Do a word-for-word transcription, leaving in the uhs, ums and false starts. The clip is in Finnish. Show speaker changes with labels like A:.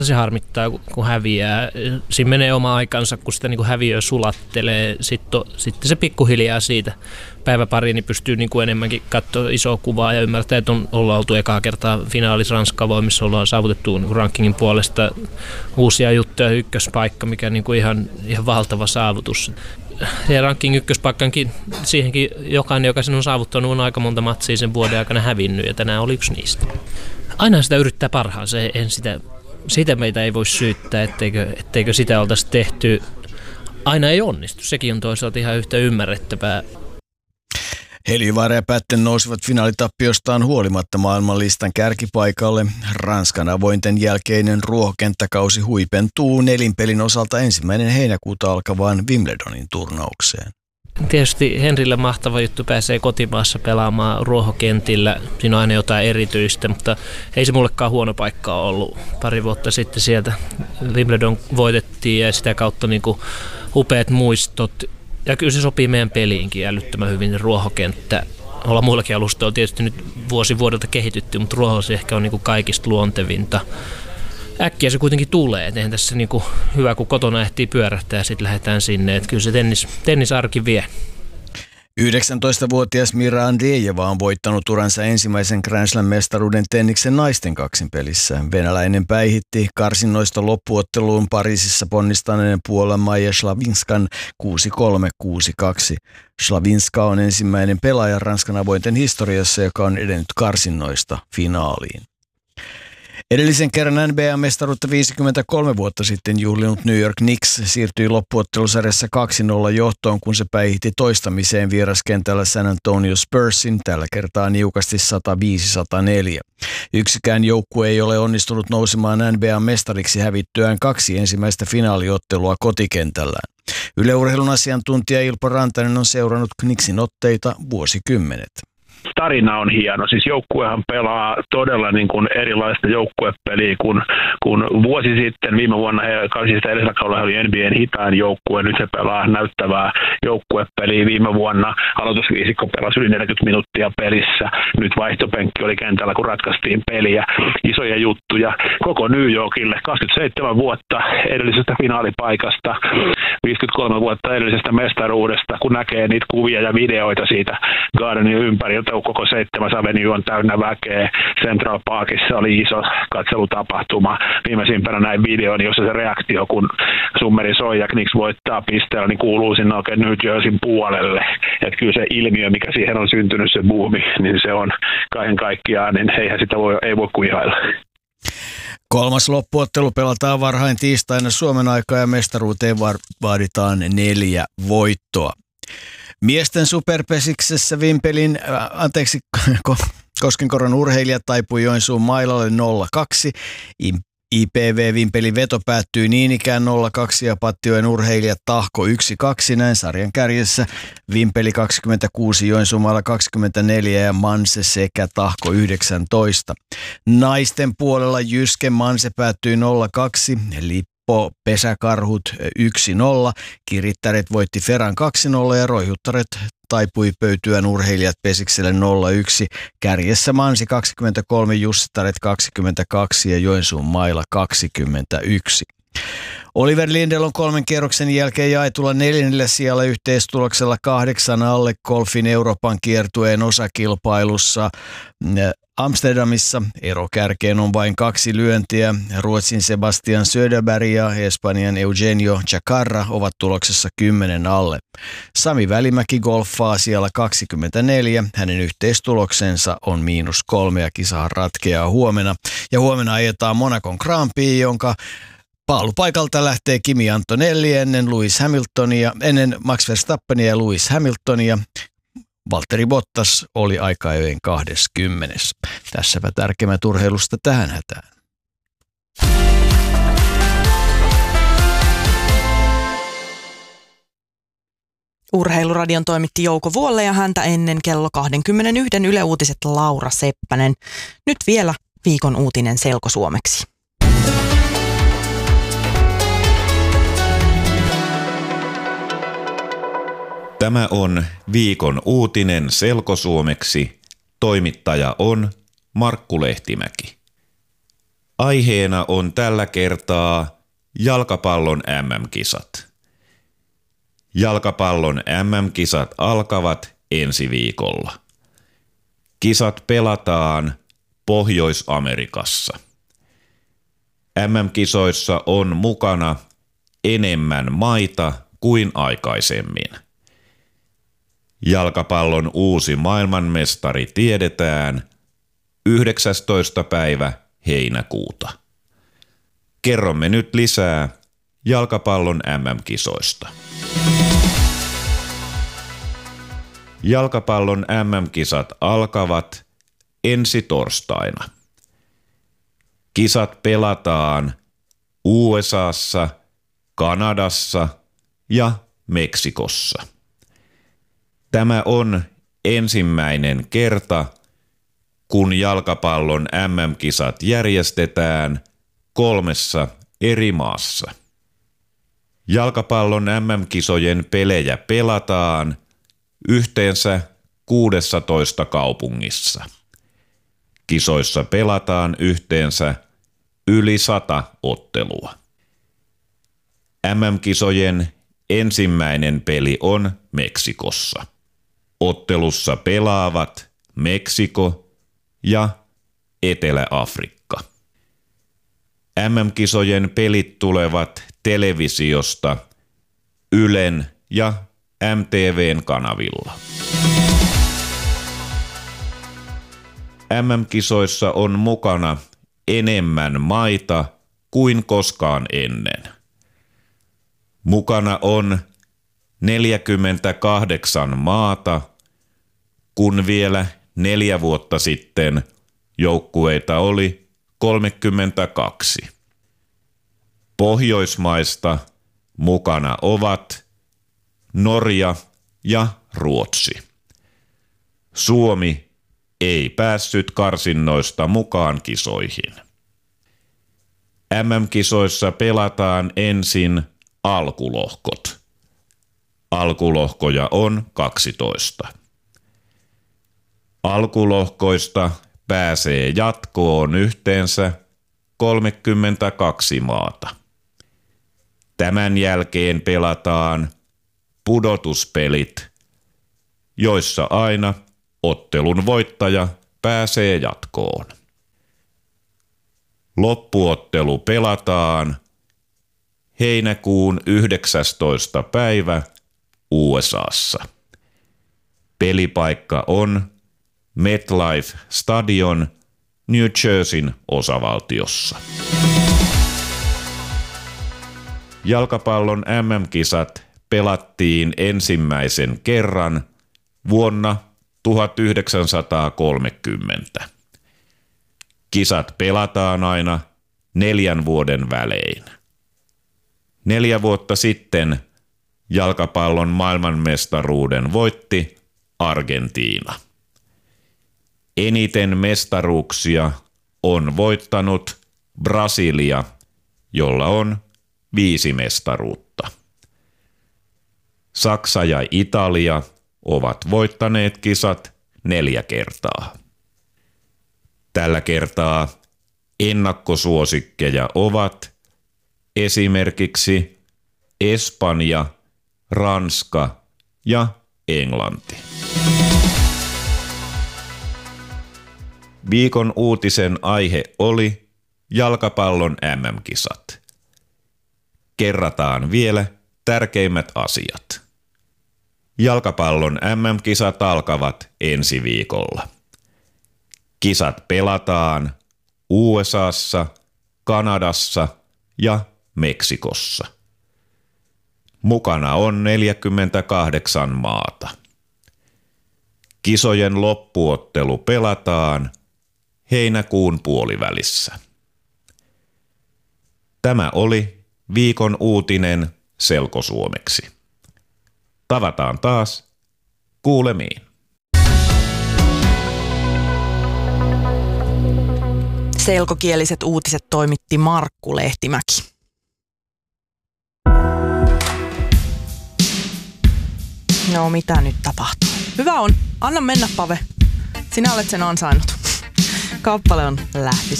A: Se harmittaa, kun häviää. Siinä menee oma aikansa, kun sitä niin häviöä sulattelee. Sitten, sitten se pikkuhiljaa siitä päivä pari niin pystyy niin kuin enemmänkin katsoa isoa kuvaa ja ymmärtää, että on, ollaan oltu ekaa kertaa finaalissa Ranskan voimissa, ollaan saavutettu niin kuin rankingin puolesta uusia juttuja, ykköspaikka, mikä on niin kuin ihan, ihan valtava saavutus. Se ranking ykköspaikkankin, siihenkin jokainen, joka sen on saavuttanut, on aika monta matsia sen vuoden aikana hävinnyt ja tänään oli yksi niistä. Aina sitä yrittää parhaansa, en sitä... Sitä meitä ei voi syyttää, etteikö, etteikö sitä oltaisi tehty. Aina ei onnistu. Sekin on toisaalta ihan yhtä ymmärrettävää.
B: Heliövaara ja Pätten nousivat finaalitappioistaan huolimatta maailmanlistan kärkipaikalle. Ranskan avointen jälkeinen ruohokenttäkausi huipentuu nelinpelin osalta ensimmäinen heinäkuuta alkavaan Wimbledonin turnaukseen.
A: Tietysti Henrille mahtava juttu, pääsee kotimaassa pelaamaan ruohokentillä. Siinä on aina jotain erityistä, mutta ei se mullekaan huono paikka ollut. Pari vuotta sitten sieltä Wimbledon voitettiin ja sitä kautta niin kuin upeat muistot. Ja kyllä se sopii meidän peliinkin älyttömän hyvin ruohokenttä. Ollaan muillakin alustoilla tietysti nyt vuosi vuodelta kehitytty, mutta ruoho se ehkä on niin kuin kaikista luontevinta. Äkkiä se kuitenkin tulee, et eihän tässä niinku hyvä, kun kotona ehtii pyörähtää ja sitten lähdetään sinne. Et kyllä se tennis, tennisarki vie.
B: yhdeksäntoistavuotias Mira Andreeva on voittanut uransa ensimmäisen Grand Slam-mestaruuden tenniksen naisten kaksinpelissä. Venäläinen päihitti karsinnoista loppuotteluun Pariisissa ponnistaneen Puolan Maja Slavinskan kuusi kolme kuusi kaksi. Slavinska on ensimmäinen pelaaja Ranskan avointen historiassa, joka on edennyt karsinnoista finaaliin. Edellisen kerran N B A-mestaruutta viisikymmentäkolme vuotta sitten juhlinut New York Knicks siirtyi loppuottelusarjassa kaksi nolla johtoon, kun se päihitti toistamiseen vieraskentällä San Antonio Spursin, tällä kertaa niukasti sata viisi sata neljä. Yksikään joukkue ei ole onnistunut nousemaan N B A-mestariksi hävittyään kaksi ensimmäistä finaaliottelua kotikentällään. Yle Urheilun asiantuntija Ilpo Rantanen on seurannut Knicksin otteita vuosikymmenet.
C: Tarina on hieno. Siis joukkuehan pelaa todella niin kuin erilaista joukkuepeliä kuin, kuin vuosi sitten. Viime vuonna he karsista edellisellä kaudella oli N B A:n hitain joukkue. Nyt he pelaa näyttävää joukkuepeliä. Viime vuonna aloitusviisikko pelasi yli neljäkymmentä minuuttia pelissä. Nyt vaihtopenkki oli kentällä, kun ratkaistiin peliä. Isoja juttuja koko New Yorkille. kaksikymmentäseitsemän vuotta edellisestä finaalipaikasta. viisikymmentäkolme vuotta edellisestä mestaruudesta. Kun näkee niitä kuvia ja videoita siitä Gardenin ympäriltä, koko seitsemäs Avenue on täynnä väkeä. Central Parkissa oli iso katselutapahtuma. Viimeisimpänä näin videon, jossa se reaktio, kun summeri soi ja Knicks voittaa pisteellä, niin kuuluu sinne oikein New Jerseyn puolelle. Että kyllä se ilmiö, mikä siihen on syntynyt, se buumi, niin se on kaiken kaikkiaan, niin eihän sitä voi, ei voi kuin ihailla.
B: Kolmas loppuottelu pelataan varhain tiistaina Suomen aikaa ja mestaruuteen vaaditaan neljä voittoa. Miesten superpesiksessä Vimpelin, äh, anteeksi, Koskenkorvan urheilijat taipui Joensuun mailalle nolla kaksi. I P V Vimpelin veto päättyi niin ikään nolla kaksi ja Pattijoen urheilijat tahko yksi kaksi. Näin sarjan kärjessä Vimpeli kaksikymmentäkuusi, Joensuun mailla kaksikymmentäneljä ja Manse sekä tahko yhdeksäntoista. Naisten puolella Jyske Manse päättyi nolla kaksi. Lippo Pesäkarhut yksi nolla. Kirittäret voitti Feran kaksi nolla ja Roihuttaret taipui Pöytyän urheilijat Pesikselle nolla yksi. Kärjessä Mansi kaksikymmentäkolme, Jussittaret kaksikymmentäkaksi ja Joensuun maila kaksikymmentäyksi. Oliver Lindell on kolmen kierroksen jälkeen jaetulla neljännellä sijalla yhteistuloksella kahdeksan alle golfin Euroopan kiertueen osakilpailussa Amsterdamissa. Ero kärkeen on vain kaksi lyöntiä. Ruotsin Sebastian Söderberg ja Espanjan Eugenio Chacarra ovat tuloksessa kymmenen alle. Sami Välimäki golfaa siellä kaksikymmentäneljä. Hänen yhteistuloksensa on miinus kolme ja kisahan ratkeaa huomenna. Ja huomenna ajetaan Monacon Grand Prix, jonka paalupaikalta lähtee Kimi Antonelli ennen Lewis Hamiltonia, ennen Max Verstappenia ja Lewis Hamiltonia. Valtteri Bottas oli aika-ajojen kaksikymmentä. Tässäpä tärkeimmät urheilusta tähän hätään.
D: Urheiluradion toimitti Jouko Vuolle ja häntä ennen kello kaksikymmentäyksi Yle Uutiset Laura Seppänen. Nyt vielä viikon uutinen selkosuomeksi.
E: Tämä on viikon uutinen selkosuomeksi. Toimittaja on Markku Lehtimäki. Aiheena on tällä kertaa jalkapallon M M-kisat. Jalkapallon M M-kisat alkavat ensi viikolla. Kisat pelataan Pohjois-Amerikassa. M M-kisoissa on mukana enemmän maita kuin aikaisemmin. Jalkapallon uusi maailmanmestari tiedetään yhdeksästoista päivä heinäkuuta. Kerromme nyt lisää jalkapallon M M-kisoista. Jalkapallon M M-kisat alkavat ensi torstaina. Kisat pelataan U S A:ssa, Kanadassa ja Meksikossa. Tämä on ensimmäinen kerta, kun jalkapallon M M-kisat järjestetään kolmessa eri maassa. Jalkapallon M M-kisojen pelejä pelataan yhteensä kuudessatoista kaupungissa. Kisoissa pelataan yhteensä yli sata ottelua. M M-kisojen ensimmäinen peli on Meksikossa. Ottelussa pelaavat Meksiko ja Etelä-Afrikka. M M-kisojen pelit tulevat televisiosta Ylen ja M T V:n kanavilla. M M-kisoissa on mukana enemmän maita kuin koskaan ennen. Mukana on neljäkymmentäkahdeksan maata, kun vielä neljä vuotta sitten joukkueita oli kolmekymmentäkaksi. Pohjoismaista mukana ovat Norja ja Ruotsi. Suomi ei päässyt karsinnoista mukaan kisoihin. M M-kisoissa pelataan ensin alkulohkot. Alkulohkoja on kaksitoista. Alkulohkoista pääsee jatkoon yhteensä kolmekymmentäkaksi maata. Tämän jälkeen pelataan pudotuspelit, joissa aina ottelun voittaja pääsee jatkoon. Loppuottelu pelataan heinäkuun yhdeksästoista päivä U S A:ssa. Pelipaikka on MetLife Stadion New Jerseyn osavaltiossa. Jalkapallon M M-kisat pelattiin ensimmäisen kerran vuonna tuhatyhdeksänsataakolmekymmentä. Kisat pelataan aina neljän vuoden välein. Neljä vuotta sitten jalkapallon maailmanmestaruuden voitti Argentiina. Eniten mestaruuksia on voittanut Brasilia, jolla on viisi mestaruutta. Saksa ja Italia ovat voittaneet kisat neljä kertaa. Tällä kertaa ennakkosuosikkeja ovat esimerkiksi Espanja, Ranska ja Englanti. Viikon uutisen aihe oli jalkapallon M M-kisat. Kerrataan vielä tärkeimmät asiat. Jalkapallon M M-kisat alkavat ensi viikolla. Kisat pelataan U S A:ssa, Kanadassa ja Meksikossa. Mukana on neljäkymmentäkahdeksan maata. Kisojen loppuottelu pelataan heinäkuun puolivälissä. Tämä oli viikon uutinen selkosuomeksi. Tavataan taas kuulemiin.
D: Selkokieliset uutiset toimitti Markku Lehtimäki. No mitä nyt tapahtuu? Hyvä on. Anna mennä, Pave. Sinä olet sen ansainnut. Kappale on lähtys.